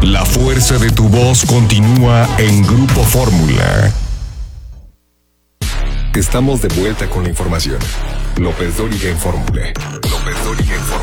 La fuerza de tu voz continúa en Grupo Fórmula. Estamos de vuelta con la información. López Dóriga en Fórmula. López Dóriga en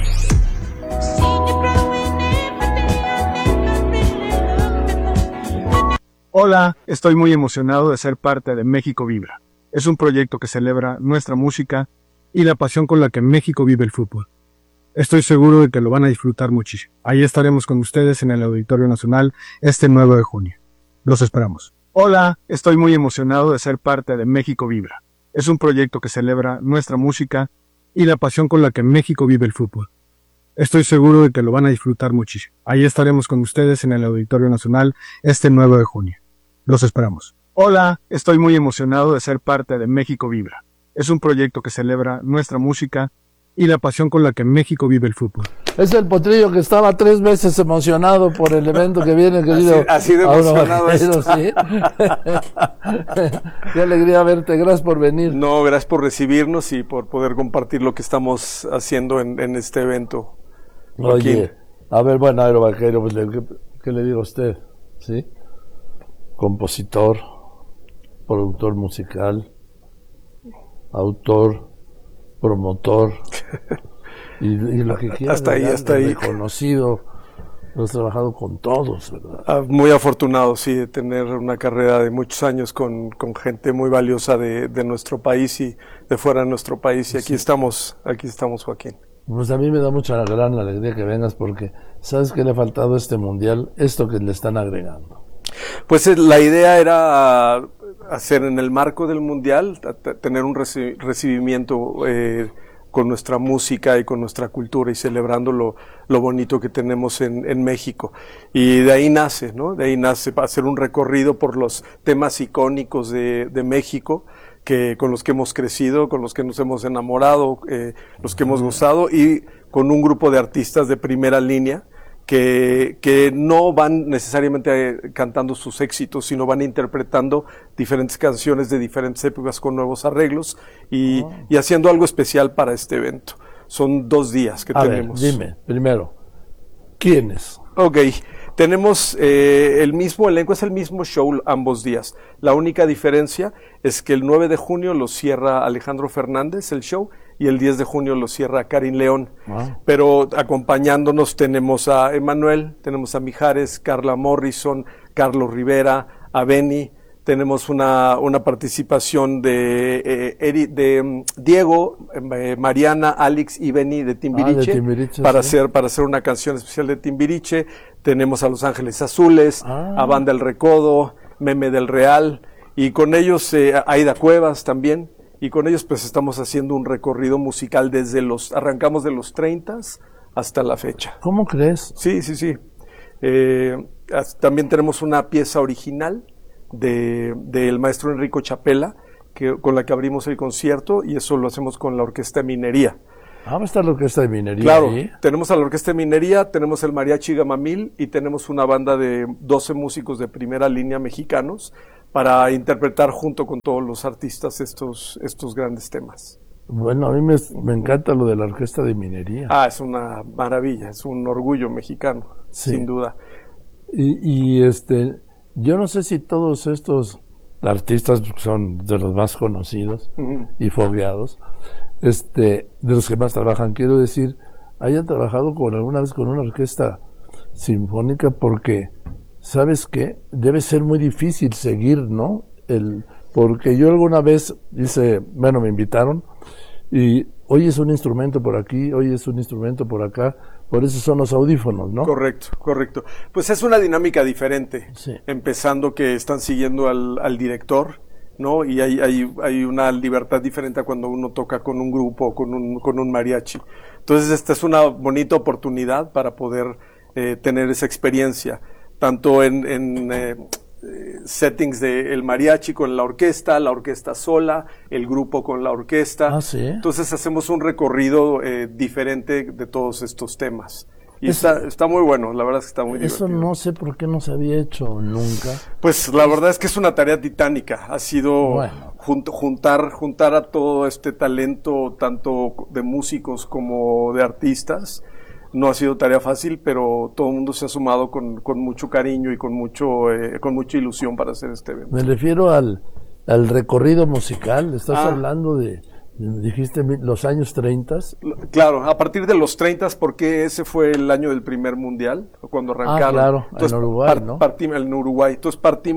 Fórmula. Hola, estoy muy emocionado de ser parte de México Vibra. Es un proyecto que celebra nuestra música y la pasión con la que México vive el fútbol. Estoy seguro de que lo van a disfrutar muchísimo. Ahí estaremos con ustedes en el Auditorio Nacional este 9 de junio. Los esperamos. Hola, estoy muy emocionado de ser parte de México Vibra. Es un proyecto que celebra nuestra música y la pasión con la que México vive el fútbol. Estoy seguro de que lo van a disfrutar muchísimo. Ahí estaremos con ustedes en el Auditorio Nacional este 9 de junio. Los esperamos. Hola, estoy muy emocionado de ser parte de México Vibra. Es un proyecto que celebra nuestra música y la pasión con la que México vive el fútbol. Es el Potrillo que estaba 3 veces emocionado por el evento que viene, querido. Así de emocionado Vaquero, ¿sí? Qué alegría verte, gracias por venir. No, gracias por recibirnos y por poder compartir lo que estamos haciendo en este evento. Oye, a ver, bueno, Aero Vaquero, pues, ¿qué le digo a usted? ¿Sí? Compositor, productor musical, autor, promotor y lo que quieras. Hasta ahí. Reconocido. Has trabajado con todos, ¿verdad? Muy afortunado, sí, de tener una carrera de muchos años con gente muy valiosa de nuestro país y de fuera de nuestro país. Y aquí estamos, Joaquín. Pues a mí me da mucha gran alegría que vengas porque ¿sabes qué le ha faltado a este mundial? Esto que le están agregando. Pues la idea era hacer en el marco del mundial, tener un recibimiento con nuestra música y con nuestra cultura y celebrando lo bonito que tenemos en México. Y de ahí nace, ¿no? De ahí nace hacer un recorrido por los temas icónicos de México, con los que hemos crecido, con los que nos hemos enamorado, los que hemos gozado, y con un grupo de artistas de primera línea que no van necesariamente cantando sus éxitos, sino van interpretando diferentes canciones de diferentes épocas con nuevos arreglos y haciendo algo especial para este evento. Son 2 días que tenemos. Ver, dime, primero, ¿quiénes? Ok, tenemos el mismo elenco, es el mismo show ambos días. La única diferencia es que el 9 de junio lo cierra Alejandro Fernández, el show, y el 10 de junio lo cierra Karin León. Wow. Pero acompañándonos tenemos a Emanuel, tenemos a Mijares, Carla Morrison, Carlos Rivera, a Benny, tenemos una participación de Diego, Mariana, Alex y Benny de Timbiriche, para hacer una canción especial de Timbiriche. Tenemos a Los Ángeles Azules, a Banda El Recodo, Meme del Real, y con ellos Aida Cuevas también. Y con ellos pues estamos haciendo un recorrido musical arrancamos de los 30s hasta la fecha. ¿Cómo crees? Sí. También tenemos una pieza original del maestro Enrico Chapela, con la que abrimos el concierto, y eso lo hacemos con la Orquesta de Minería. Va a estar la Orquesta de Minería. Claro, tenemos a la Orquesta de Minería, tenemos el Mariachi Gamamil y tenemos una banda de 12 músicos de primera línea mexicanos para interpretar junto con todos los artistas estos grandes temas. Bueno, a mí me encanta lo de la Orquesta de Minería. Es una maravilla, es un orgullo mexicano, sí, sin duda. Y yo no sé si todos estos artistas son de los más conocidos y fogueados, de los que más trabajan, quiero decir, hayan trabajado alguna vez con una orquesta sinfónica, porque ¿sabes qué? Debe ser muy difícil seguir, ¿no? Porque yo alguna vez me invitaron y hoy es un instrumento por aquí, hoy es un instrumento por acá, por eso son los audífonos, ¿no? Correcto. Pues es una dinámica diferente, sí. Empezando que están siguiendo al director, ¿no? Y hay una libertad diferente a cuando uno toca con un grupo o con un mariachi. Entonces esta es una bonita oportunidad para poder tener esa experiencia, tanto en settings del mariachi con la orquesta sola, el grupo con la orquesta. ¿Sí? Entonces hacemos un recorrido diferente de todos estos temas. Y está muy bueno, la verdad es que está muy divertido. Eso no sé por qué no se había hecho nunca. Pues la verdad es que es una tarea titánica. Ha sido juntar a todo este talento, tanto de músicos como de artistas, No ha sido tarea fácil, pero todo el mundo se ha sumado con mucho cariño y con mucha ilusión para hacer este evento. Me refiero al recorrido musical. Estás hablando dijiste los años 30. Claro, a partir de los 30, porque ese fue el año del primer mundial, cuando arrancaron. Claro, entonces, en Uruguay, ¿no? En Uruguay. Entonces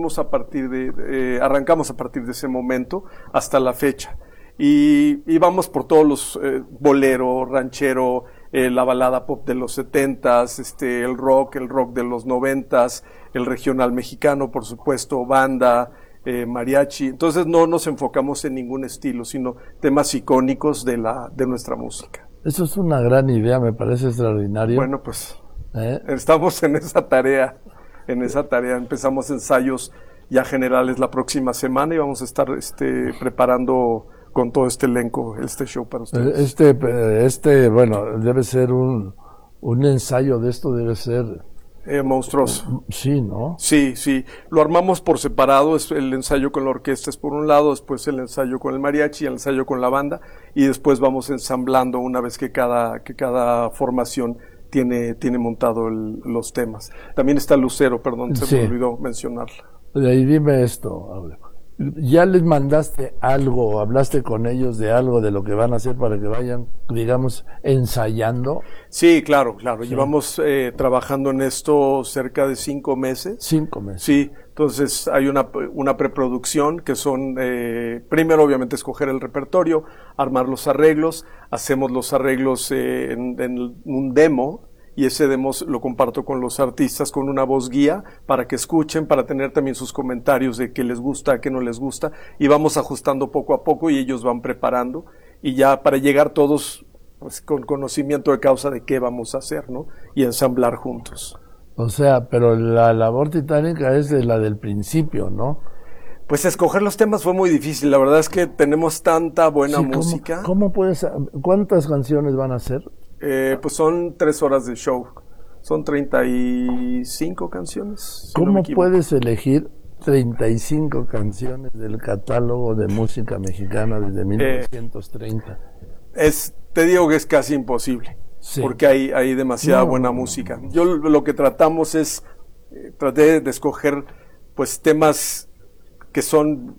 arrancamos a partir de ese momento hasta la fecha. Y vamos por todos los bolero, ranchero, la balada pop de los 70s, el rock de los 90s, el regional mexicano, por supuesto, banda, mariachi. Entonces no nos enfocamos en ningún estilo, sino temas icónicos de nuestra música. Eso es una gran idea, me parece extraordinario. Bueno, pues estamos en esa tarea. Empezamos ensayos ya generales la próxima semana y vamos a estar preparando con todo este elenco este show para ustedes. Bueno, debe ser un ensayo de esto, debe ser monstruoso. Sí, ¿no? Sí. Lo armamos por separado. El ensayo con la orquesta es por un lado, después el ensayo con el mariachi, el ensayo con la banda, y después vamos ensamblando una vez que cada formación tiene montado los temas. También está Lucero, perdón, se me olvidó mencionarla. Y dime esto, ¿ya les mandaste algo, hablaste con ellos de algo de lo que van a hacer para que vayan, digamos, ensayando? Sí, claro. Sí. Llevamos trabajando en esto cerca de 5 meses. 5 meses. Sí, entonces hay una preproducción que son, primero obviamente escoger el repertorio, armar los arreglos, hacemos los arreglos en un demo, y ese demo lo comparto con los artistas con una voz guía para que escuchen, para tener también sus comentarios de qué les gusta, qué no les gusta, y vamos ajustando poco a poco y ellos van preparando, y ya para llegar todos pues con conocimiento de causa de qué vamos a hacer, ¿no? Y ensamblar juntos. O sea, pero la labor titánica es la del principio, ¿no? Pues escoger los temas fue muy difícil, la verdad es que tenemos tanta buena música. ¿Cuántas canciones van a hacer? Pues son 3 horas de show. Son 35 canciones. ¿Cómo puedes elegir 35 canciones del catálogo de música mexicana desde 1930? Te digo que es casi imposible, porque hay demasiada buena música. Yo lo que tratamos es, traté de escoger pues temas que son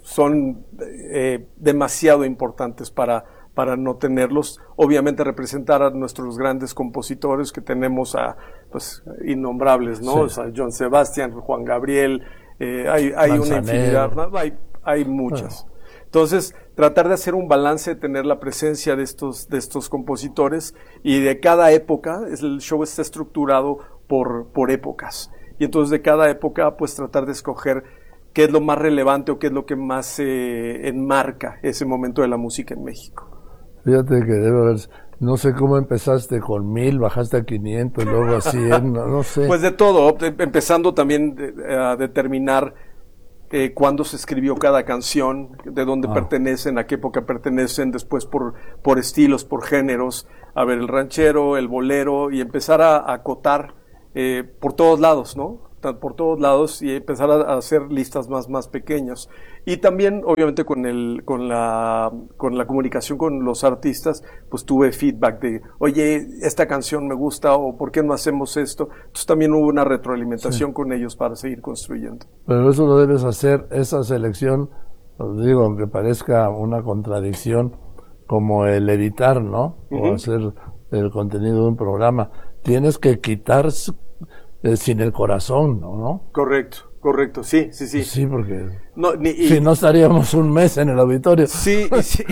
demasiado importantes para no tenerlos, obviamente representar a nuestros grandes compositores que tenemos pues innombrables, ¿no? Sí. O sea, Joan Sebastián, Juan Gabriel, hay una infinidad, ¿no? Hay muchas. Entonces, tratar de hacer un balance, de tener la presencia de estos compositores, y de cada época, el show está estructurado por épocas, y entonces de cada época pues tratar de escoger qué es lo más relevante o qué es lo que más enmarca ese momento de la música en México. Fíjate que debe haber, no sé cómo empezaste con 1000, bajaste a 500, luego a 100, no sé. Pues de todo, empezando también a determinar cuándo se escribió cada canción, de dónde pertenecen, a qué época pertenecen, después por estilos, por géneros, a ver, el ranchero, el bolero, y empezar a acotar por todos lados, ¿no? Por todos lados, y empezar a hacer listas más pequeñas. Y también, obviamente, con la comunicación con los artistas, pues tuve feedback de, oye, esta canción me gusta, o ¿por qué no hacemos esto? Entonces también hubo una retroalimentación con ellos para seguir construyendo. Pero eso lo debes hacer, esa selección, os digo, aunque parezca una contradicción, como el editar, ¿no? O hacer el contenido de un programa. Tienes que quitar sin el corazón, ¿no? Correcto, sí. Sí, porque si no estaríamos un mes en el auditorio. Sí,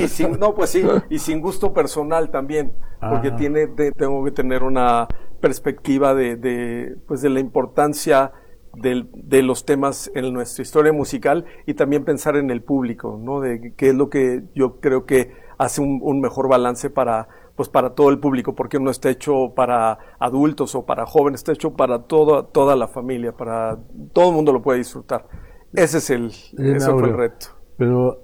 y sin gusto personal también, porque tengo que tener una perspectiva de la importancia de los temas en nuestra historia musical, y también pensar en el público, ¿no? De qué es lo que yo creo que hace un mejor balance para todo el público, porque no está hecho para adultos o para jóvenes, está hecho para toda la familia, para todo el mundo lo puede disfrutar. Ese fue el reto. Pero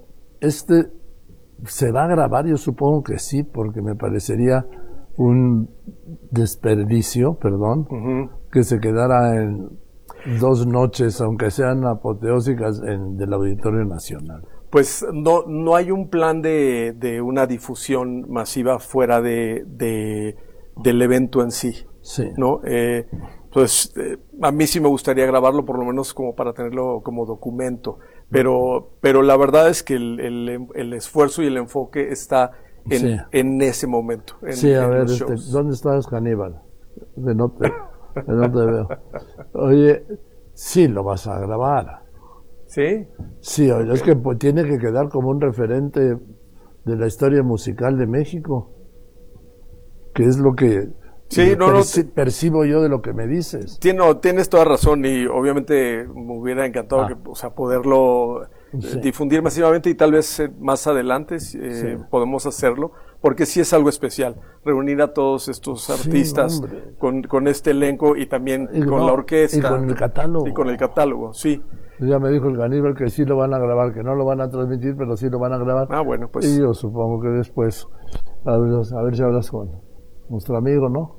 se va a grabar, yo supongo que sí, porque me parecería un desperdicio, que se quedara en 2 noches, aunque sean apoteósicas, del Auditorio Nacional. Pues no hay un plan de una difusión masiva fuera de del evento en sí. Sí. ¿No? Entonces, a mí sí me gustaría grabarlo, por lo menos como para tenerlo como documento. Pero la verdad es que el esfuerzo y el enfoque está en ese momento. Sí, a ver, ¿dónde estás, Caníbal? No te veo. Oye, sí lo vas a grabar. ¿Sí? Sí, oye, es que tiene que quedar como un referente de la historia musical de México, que es lo que percibo yo de lo que me dices. Tienes toda razón, y obviamente me hubiera encantado poderlo difundir masivamente, y tal vez más adelante podemos hacerlo, porque sí es algo especial reunir a todos estos artistas con este elenco y también con la orquesta y con el catálogo. Y con el catálogo, sí. Ya me dijo el Caníbal que sí lo van a grabar, que no lo van a transmitir, pero sí lo van a grabar. Bueno, pues. Y yo supongo que después a ver si hablas con nuestro amigo, ¿no?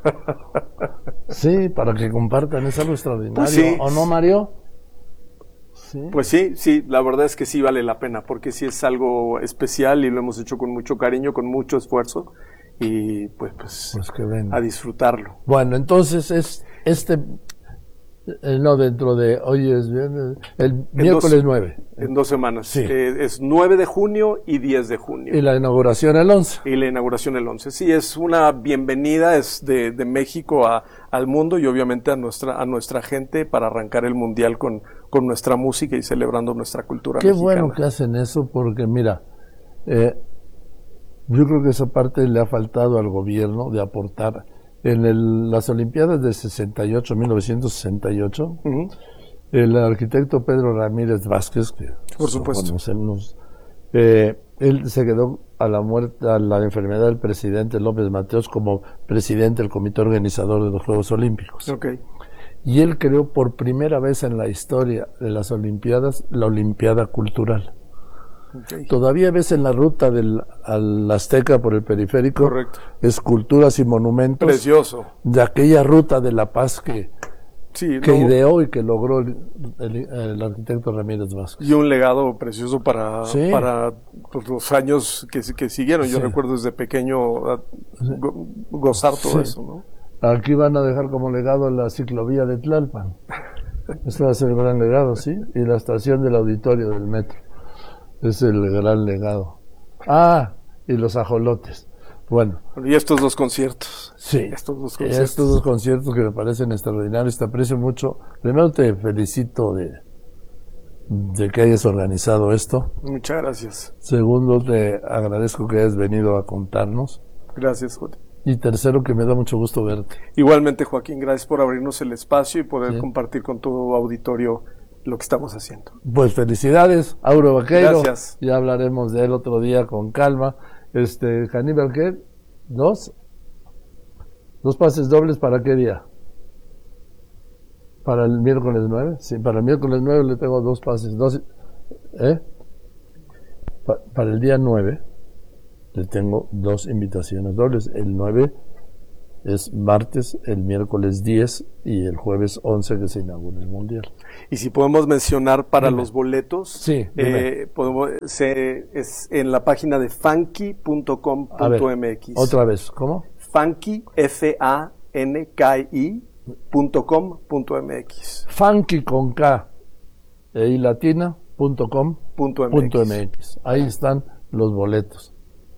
Sí, para que compartan, es algo extraordinario. Pues sí. ¿O no, Mario? Sí. Pues sí, la verdad es que sí vale la pena, porque sí es algo especial y lo hemos hecho con mucho cariño, con mucho esfuerzo, y pues que venga. A disfrutarlo. Bueno, entonces dentro de, hoy es viernes, el miércoles 9. En 2 semanas. Sí. Es 9 de junio y 10 de junio. Y la inauguración el 11. Y la inauguración el 11. Sí, es una bienvenida, es de México al mundo, y obviamente a nuestra gente, para arrancar el mundial con nuestra música y celebrando nuestra cultura mexicana. Qué bueno que hacen eso, porque mira, yo creo que esa parte le ha faltado al gobierno de aportar. En las Olimpiadas de 1968, el arquitecto Pedro Ramírez Vázquez, que por supuesto conocemos, él se quedó a la enfermedad del presidente López Mateos como presidente del comité organizador de los Juegos Olímpicos. Okay. Y él creó por primera vez en la historia de las Olimpiadas la Olimpiada Cultural. Okay. Todavía ves en la ruta al Azteca por el periférico. Correcto. Esculturas y monumentos. Precioso. De aquella ruta de la paz que ideó y que logró el arquitecto Ramírez Vázquez. Y un legado precioso para los años que siguieron. Yo recuerdo desde pequeño gozar todo eso, ¿no? Aquí van a dejar como legado la ciclovía de Tlalpan. Este va a ser el gran legado, ¿sí? Y la estación del auditorio del metro. Es el gran legado. Y los ajolotes. Bueno. Y estos 2 conciertos. Sí. Estos 2 conciertos. Estos 2 conciertos que me parecen extraordinarios. Te aprecio mucho. Primero te felicito de que hayas organizado esto. Muchas gracias. Segundo, te agradezco que hayas venido a contarnos. Gracias, Joaquín. Y tercero, que me da mucho gusto verte. Igualmente, Joaquín, gracias por abrirnos el espacio y poder compartir con tu auditorio lo que estamos haciendo. Pues felicidades, Auro Vaqueiro. Gracias. Ya hablaremos de él otro día con calma. Caníbal, ¿qué? ¿2 pases dobles para qué día? ¿Para el miércoles 9? Sí, para el miércoles 9 le tengo 2 pases. Para el día 9 le tengo 2 invitaciones dobles. El 9 es martes, el miércoles 10 y el jueves 11 que se inaugura el Mundial. Y si podemos mencionar para los boletos, sí, es en la página de funky.com.mx. Otra vez, ¿cómo? Funky, FANKI.com.mx. Funky con K y latina.com.mx. Ahí están los boletos.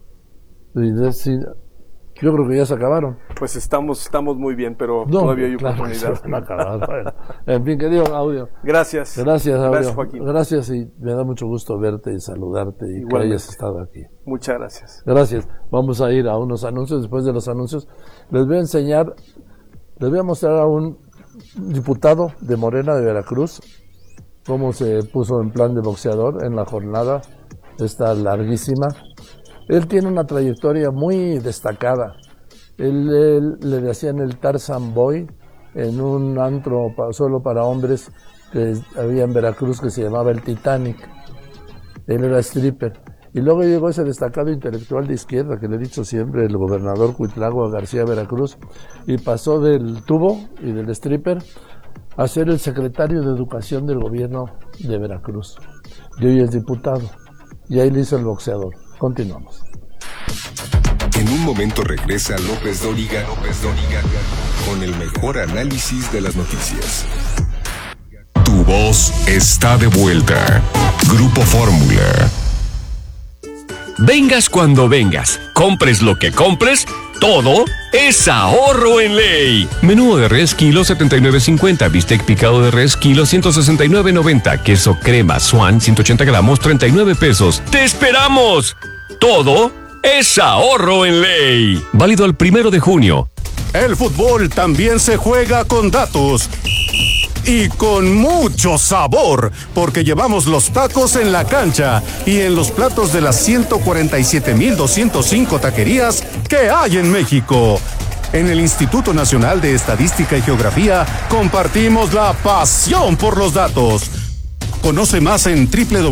Yo creo que ya se acabaron. Pues estamos muy bien, pero todavía hay oportunidad. Se van a acabar. Bueno, en fin, querido Audio. Gracias. Gracias, Audio. Gracias, Joaquín. Gracias, y me da mucho gusto verte y saludarte y que hayas estado aquí. Muchas gracias. Gracias. Vamos a ir a unos anuncios. Después de los anuncios les voy a mostrar a un diputado de Morena de Veracruz cómo se puso en plan de boxeador en la jornada esta larguísima. Él tiene una trayectoria muy destacada. Él le decían el Tarzan Boy en un antro solo para hombres que había en Veracruz que se llamaba el Titanic. Él era stripper. Y luego llegó ese destacado intelectual de izquierda que le he dicho siempre, el gobernador Cuitlagua García Veracruz, y pasó del tubo y del stripper a ser el secretario de Educación del gobierno de Veracruz. Y hoy es diputado. Y ahí le hizo el boxeador. Continuamos. En un momento regresa López Dóriga con el mejor análisis de las noticias. Tu voz está de vuelta. Grupo Fórmula. Vengas cuando vengas, compres lo que compres, todo es ahorro en ley. Menú de res kilo 79.50, bistec picado de res kilo 169.90, queso crema Swan 180 gramos 39 pesos. ¡Te esperamos! Todo es ahorro en ley. Válido al 1 de junio. El fútbol también se juega con datos. Y con mucho sabor, porque llevamos los tacos en la cancha y en los platos de las 147,205 taquerías que hay en México. En el Instituto Nacional de Estadística y Geografía compartimos la pasión por los datos. Conoce más en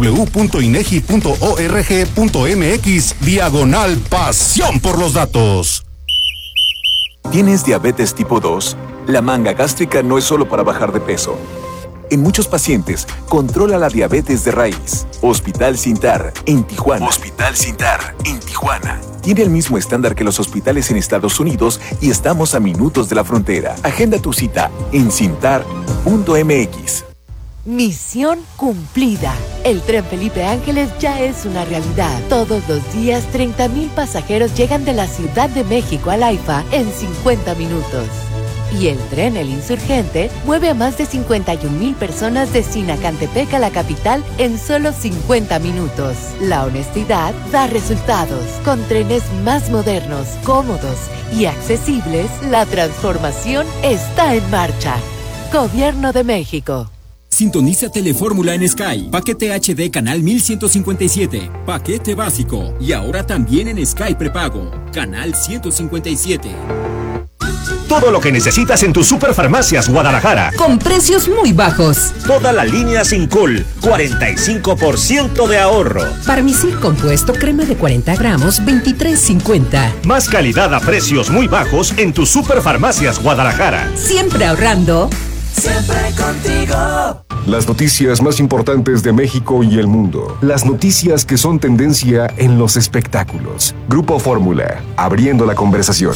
www.inegi.org.mx/pasión por los datos. ¿Tienes diabetes tipo 2? La manga gástrica no es solo para bajar de peso. En muchos pacientes, controla la diabetes de raíz. Hospital Sintar, en Tijuana. Hospital Sintar, en Tijuana. Tiene el mismo estándar que los hospitales en Estados Unidos y estamos a minutos de la frontera. Agenda tu cita en sintar.mx. Misión cumplida. El tren Felipe Ángeles ya es una realidad. Todos los días 30,000 pasajeros llegan de la Ciudad de México al AIFA en 50 minutos. Y el tren El Insurgente mueve a más de 51,000 personas de Sinacantepec a la capital en solo 50 minutos. La honestidad da resultados. Con trenes más modernos, cómodos y accesibles, la transformación está en marcha. Gobierno de México. Sintoniza Telefórmula en Sky. Paquete HD canal 1157. Paquete básico. Y ahora también en Sky prepago. Canal 157. Todo lo que necesitas en tus Superfarmacias Guadalajara. Con precios muy bajos. Toda la línea Sincol, 45% de ahorro. Parmisil compuesto crema de 40 gramos, 23.50. Más calidad a precios muy bajos en tus Superfarmacias Guadalajara. Siempre ahorrando. Siempre contigo. Las noticias más importantes de México y el mundo. Las noticias que son tendencia en los espectáculos. Grupo Fórmula, abriendo la conversación.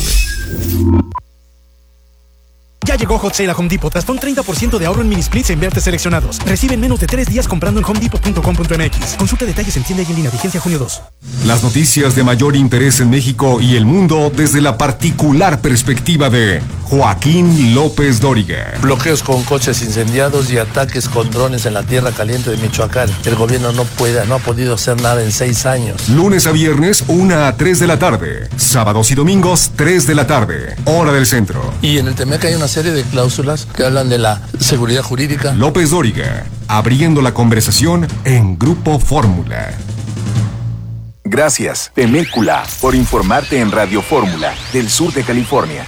Ya llegó Hot Sale a Home Depot. Hasta un 30% de ahorro en mini splits e invertes seleccionados. Recibe en menos de 3 días comprando en homedepot.com.mx. Consulta detalles en tienda y en línea. Vigencia junio 2. Las noticias de mayor interés en México y el mundo desde la particular perspectiva de Joaquín López Dóriga. Bloqueos con coches incendiados y ataques con drones en la tierra caliente de Michoacán. El gobierno no ha podido hacer nada en 6 años. Lunes a viernes, 1 a 3 de la tarde. Sábados y domingos, 3 de la tarde. Hora del centro. Y en el Temec hay una serie de cláusulas que hablan de la seguridad jurídica. López Dóriga, abriendo la conversación en Grupo Fórmula. Gracias, Temécula, por informarte en Radio Fórmula, del sur de California.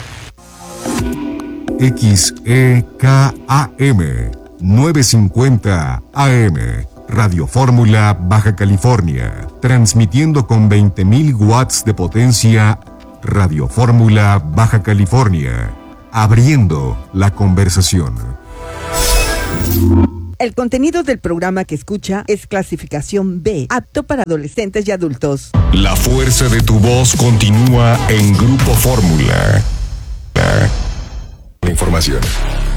XEKAM 950 AM, Radio Fórmula, Baja California, transmitiendo con 20,000 watts de potencia. Radio Fórmula, Baja California, abriendo la conversación. El contenido del programa que escucha es clasificación B, apto para adolescentes y adultos. La fuerza de tu voz continúa en Grupo Fórmula. La información.